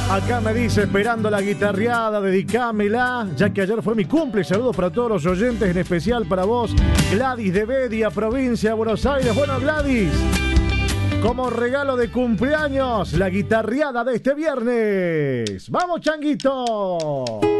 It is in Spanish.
Acá me dice, esperando la guitarreada, dedicámela, ya que ayer fue mi cumple. Saludos para todos los oyentes, en especial para vos, Gladys de Bedia, provincia de Buenos Aires. Bueno, Gladys, como regalo de cumpleaños, la guitarreada de este viernes. ¡Vamos, Changuito!